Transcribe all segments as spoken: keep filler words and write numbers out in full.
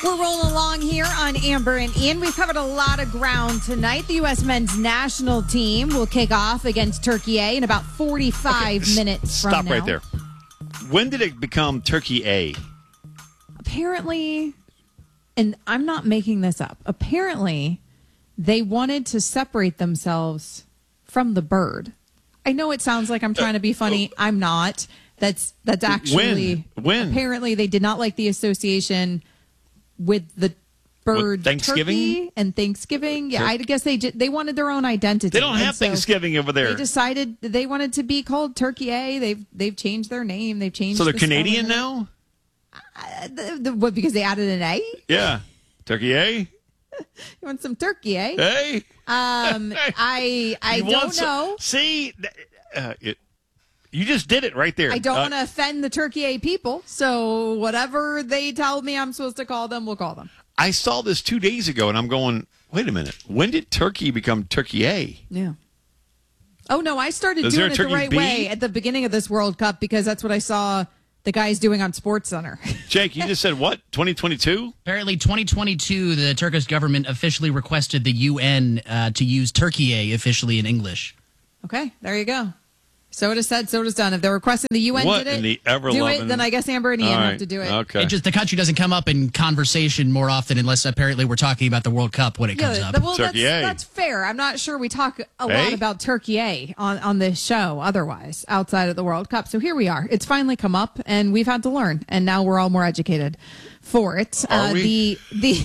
We're rolling along here on Amber and Ian. We've covered a lot of ground tonight. The U S men's national team will kick off against Turkey A in about forty-five okay, minutes stop from now. Stop right there. When did it become Turkey A? Apparently, and I'm not making this up, apparently they wanted to separate themselves from the bird. I know it sounds like I'm trying to be funny. Uh, I'm not. That's that's actually when? When? Apparently they did not like the association with the bird, what, Thanksgiving turkey and Thanksgiving. Yeah, I guess they they wanted their own identity. They don't have so Thanksgiving over there. They decided they wanted to be called Turkey A. They've they've changed their name. They've changed. So they're the Canadian now. Uh, the, the, what? Because they added an A? Yeah, Turkey A. You want some turkey, eh? Hey. Um, I I you don't some, know. See, uh, it, you just did it right there. I don't uh, want to offend the Turkey A people, so whatever they tell me I'm supposed to call them, we'll call them. I saw this two days ago, and I'm going, wait a minute. When did Turkey become Turkey A? Yeah. Oh, no, I started Is doing it the right B? way at the beginning of this World Cup because that's what I saw the guys doing on SportsCenter. Jake, you just said what? twenty twenty-two? Apparently, twenty twenty-two, the Turkish government officially requested the U N uh, to use Turkey A officially in English. Okay, there you go. So it is said, so it is done. If they're requesting the U N what did it, in the ever do it, then I guess Amber and Ian right. have to do it. Okay. It just the country doesn't come up in conversation more often unless apparently we're talking about the World Cup when it yeah, comes up. Well, Turkey that's, A. that's fair. I'm not sure we talk a A? lot about Turkey A on, on this show otherwise, outside of the World Cup. So here we are. It's finally come up, and we've had to learn, and now we're all more educated for it. Are uh, we? The the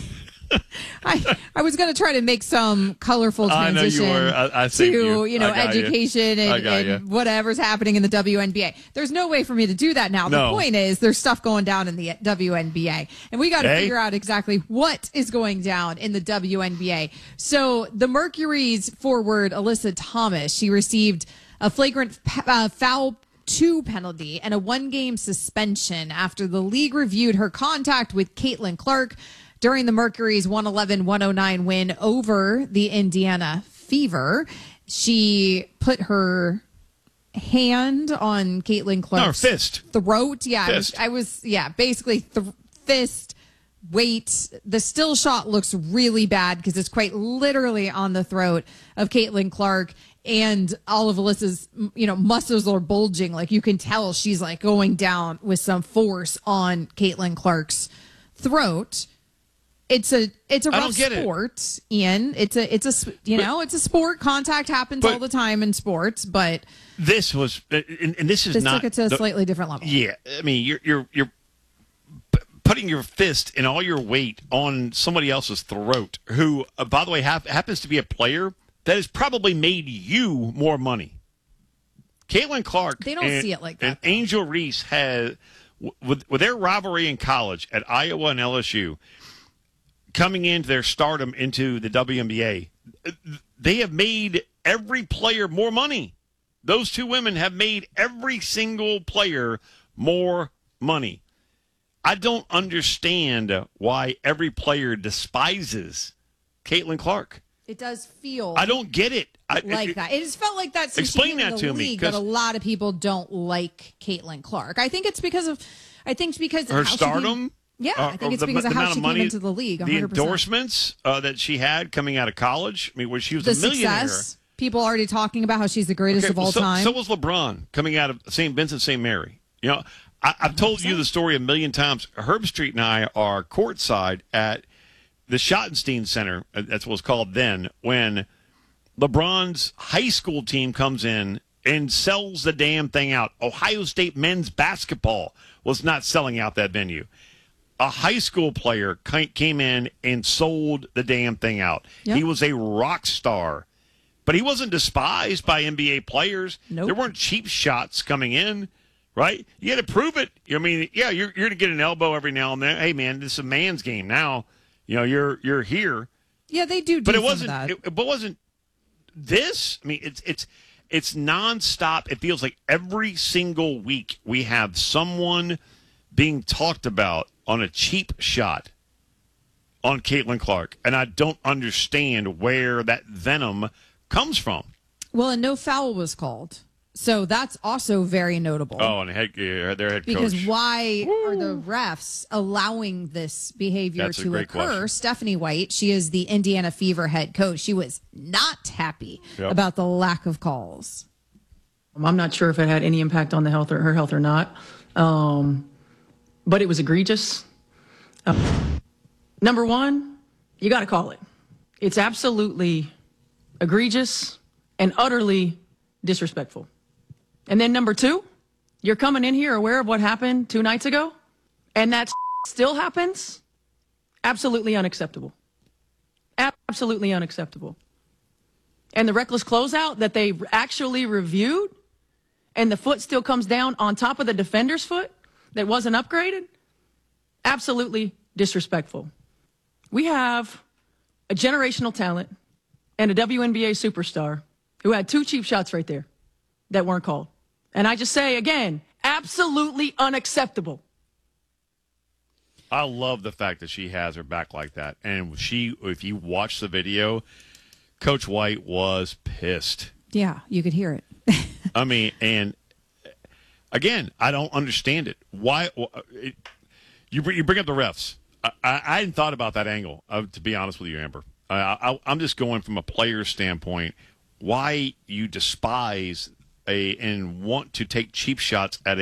I I was going to try to make some colorful transition I know you were. I, I to you. you know I got education you. and, and you. whatever's happening in the W N B A. There's no way for me to do that now. No. The point is there's stuff going down in the W N B A, and we got to Hey. figure out exactly what is going down in the W N B A. So the Mercury's forward Alyssa Thomas, she received a flagrant uh, foul two penalty and a one-game suspension after the league reviewed her contact with Caitlin Clark during the Mercury's one eleven one oh nine win over the Indiana Fever. She put her hand on Caitlin Clark's no, fist. throat. Yeah, fist. I was, I was, yeah, basically th- fist, weight. The still shot looks really bad because it's quite literally on the throat of Caitlin Clark. And all of Alyssa's, you know, muscles are bulging. Like you can tell she's like going down with some force on Caitlin Clark's throat. It's a it's a I rough don't get sport, it. Ian. It's a it's a you but, know it's a sport. Contact happens all the time in sports, but this was and, and this is this not took it to a the, slightly different level. Yeah, I mean you're you're you're putting your fist and all your weight on somebody else's throat, who, uh, by the way, have, happens to be a player that has probably made you more money. Caitlin Clark. They don't and, see it like that. And though. Angel Reese has, with with their rivalry in college at Iowa and L S U. Coming into their stardom into the W N B A, they have made every player more money. Those two women have made every single player more money. I don't understand why every player despises Caitlin Clark. It does feel I don't get it. I, like it, that. It has felt like that since explain she came that into to the me, league, that 'cause- a lot of people don't like Caitlin Clark. I think it's because of, I think it's because her of how she stardom. came- yeah, Uh, I think it's the, because the of how amount she of money, came into the league. one the hundred percent. endorsements uh, that she had coming out of college. I mean, where she was The a millionaire. success. People already talking about how she's the greatest Okay, of well, all so, time. So was LeBron coming out of Saint Vincent, Saint Mary. You know, I, I've told you the story a million times. Herb Street and I are courtside at the Schottenstein Center. That's what it was called then. When LeBron's high school team comes in and sells the damn thing out. Ohio State men's basketball was not selling out that venue. A high school player came in and sold the damn thing out. Yep. He was a rock star. But he wasn't despised by N B A players. Nope. There weren't cheap shots coming in, right? You had to prove it. I mean, yeah, you're you're to get an elbow every now and then. Hey, man, this is a man's game now. You know, you're you're here. yeah, they do. do But it some wasn't. of that. It, but wasn't this? I mean, it's it's it's nonstop. It feels like every single week we have someone being talked about on a cheap shot on Caitlin Clark, and I don't understand where that venom comes from. Well, and no foul was called. So that's also very notable. Oh, and head, uh, their head because coach. why Woo. are the refs allowing this behavior That's a to great occur? question. Stephanie White, she is the Indiana Fever head coach. She was not happy Yep. about the lack of calls. I'm not sure if it had any impact on the health or her health or not, um, but it was egregious. Uh, number one, you got to call it. It's absolutely egregious and utterly disrespectful. And then number two, you're coming in here aware of what happened two nights ago, and that still happens? Absolutely unacceptable. Absolutely unacceptable. And the reckless closeout that they actually reviewed, and the foot still comes down on top of the defender's foot that wasn't upgraded? Absolutely disrespectful. We have a generational talent and a W N B A superstar who had two cheap shots right there that weren't called. And I just say again, absolutely unacceptable. I love the fact that she has her back like that. And she, if you watch the video, Coach White was pissed. Yeah, you could hear it. I mean, and again, I don't understand it. Why? It, you, bring, you bring up the refs. I, I, I hadn't thought about that angle, uh, to be honest with you, Amber. I, I, I'm just going from a player's standpoint. Why you despise a and want to take cheap shots at